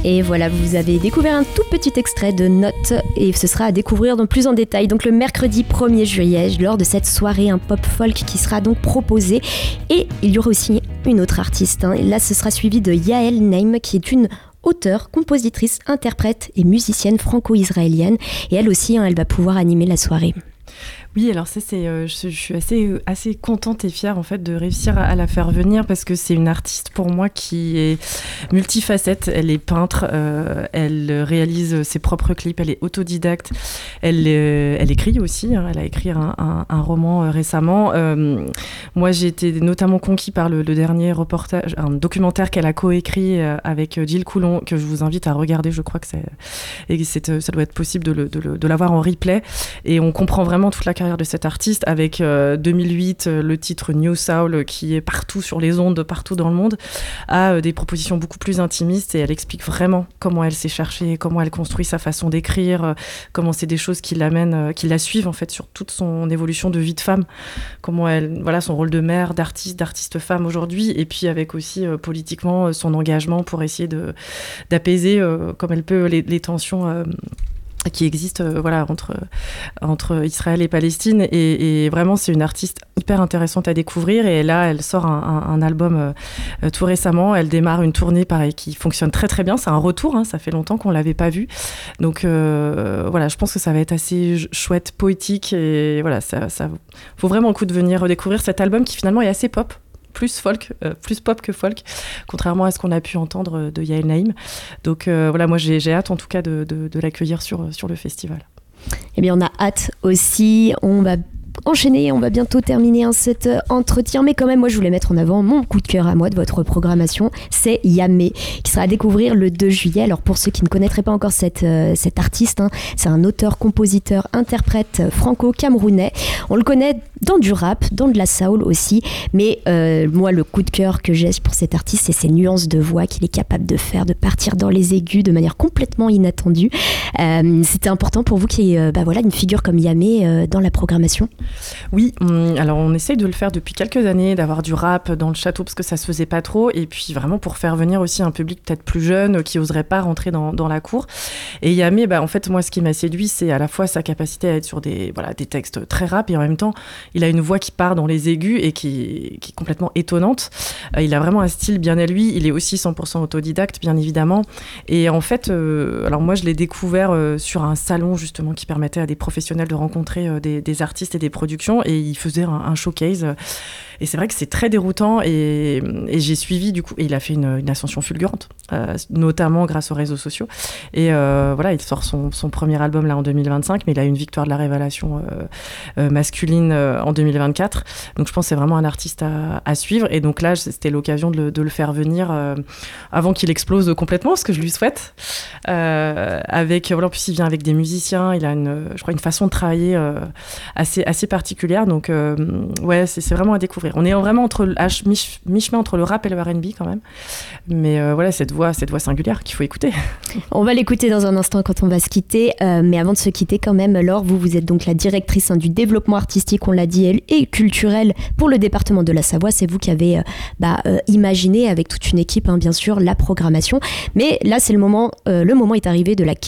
Et voilà, vous avez découvert un tout petit extrait de Notes et ce sera à découvrir dans plus en détail. Donc le mercredi 1er juillet, lors de cette soirée, un pop folk qui sera donc proposé. Et il y aura aussi une autre artiste. Et là, ce sera suivi de Yael Naim, qui est une auteure, compositrice, interprète et musicienne franco-israélienne. Et elle aussi, elle va pouvoir animer la soirée. Oui, alors ça, je suis assez contente et fière en fait de réussir à la faire venir parce que c'est une artiste pour moi qui est multifacette. Elle est peintre, elle réalise ses propres clips, elle est autodidacte, elle écrit aussi. Elle a écrit un roman récemment. Moi, j'ai été notamment conquis par le dernier reportage, un documentaire qu'elle a coécrit avec Gilles Coulon que je vous invite à regarder. Je crois que ça doit être possible de l'avoir en replay et on comprend vraiment toute la carrière de cette artiste avec 2008 le titre New Soul qui est partout sur les ondes, partout dans le monde, à des propositions beaucoup plus intimistes et elle explique vraiment comment elle s'est cherchée, comment elle construit sa façon d'écrire, comment c'est des choses qui l'amènent, qui la suivent en fait sur toute son évolution de vie de femme, comment elle, voilà, son rôle de mère, d'artiste femme aujourd'hui et puis avec aussi politiquement son engagement pour essayer d'apaiser comme elle peut les tensions qui existe entre Israël et Palestine et vraiment c'est une artiste hyper intéressante à découvrir et là elle sort un album tout récemment, elle démarre une tournée pareil qui fonctionne très très bien, c'est un retour, ça fait longtemps qu'on l'avait pas vu donc voilà, je pense que ça va être assez chouette, poétique et voilà, ça vaut vraiment le coup de venir redécouvrir cet album qui finalement est assez pop, plus pop que folk, contrairement à ce qu'on a pu entendre de Yael Naim. Donc voilà, moi j'ai hâte en tout cas de l'accueillir sur le festival. Eh bien on a hâte aussi, on va enchaîner, on va bientôt terminer cet entretien, mais quand même moi je voulais mettre en avant mon coup de cœur à moi de votre programmation, c'est Yamé, qui sera à découvrir le 2 juillet. Alors pour ceux qui ne connaîtraient pas encore cet artiste, c'est un auteur, compositeur, interprète franco-camerounais. On le connaît dans du rap, dans de la soul aussi, mais moi le coup de cœur que j'ai pour cet artiste, c'est ses nuances de voix qu'il est capable de faire, de partir dans les aigus de manière complètement inattendue. C'était important pour vous qu'il y ait une figure comme Yamé dans la programmation? Oui, alors on essaye de le faire depuis quelques années, d'avoir du rap dans le château parce que ça se faisait pas trop et puis vraiment pour faire venir aussi un public peut-être plus jeune qui oserait pas rentrer dans la cour. Et Yamé, en fait moi ce qui m'a séduit c'est à la fois sa capacité à être sur des textes très rap et en même temps il a une voix qui part dans les aigus et qui est complètement étonnante. Il a vraiment un style bien à lui, il est aussi 100% autodidacte bien évidemment et en fait alors moi je l'ai découvert sur un salon justement qui permettait à des professionnels de rencontrer des artistes et des productions et il faisait un showcase et c'est vrai que c'est très déroutant et j'ai suivi du coup et il a fait une ascension fulgurante notamment grâce aux réseaux sociaux et voilà il sort son premier album là en 2025 mais il a eu une victoire de la révélation masculine en 2024 donc je pense que c'est vraiment un artiste à suivre et donc là c'était l'occasion de le faire venir avant qu'il explose complètement ce que je lui souhaite avec voilà en plus il vient avec des musiciens il a je crois une façon de travailler assez particulière donc ouais c'est vraiment à découvrir. On est vraiment mi-chemin entre le rap et le R&B quand même mais voilà cette voix singulière qu'il faut écouter. On va l'écouter dans un instant quand on va se quitter mais avant de se quitter quand même Laure, vous êtes donc la directrice du développement artistique on l'a dit et culturel pour le département de la Savoie, c'est vous qui avez imaginé avec toute une équipe bien sûr la programmation mais là c'est le moment est arrivé de la question